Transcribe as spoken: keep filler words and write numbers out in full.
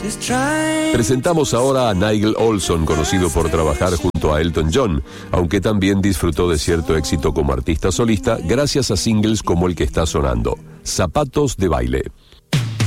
Presentamos ahora a Nigel Olsson, conocido por trabajar junto a Elton John, aunque también disfrutó de cierto éxito como artista solista gracias a singles como el que está sonando, Zapatos de Baile.